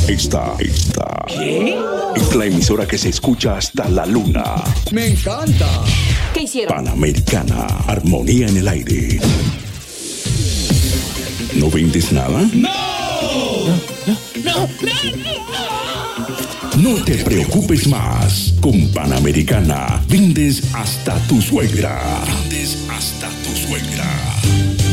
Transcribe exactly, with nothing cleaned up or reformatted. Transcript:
Esta, esta. ¿Qué? Es la emisora que se escucha hasta la luna. ¡Me encanta! ¿Qué hicieron? Panamericana, armonía en el aire. ¿No vendes nada? ¡No! No, no, no, no. No te preocupes más. Con Panamericana vendes hasta tu suegra. Vendes hasta tu suegra.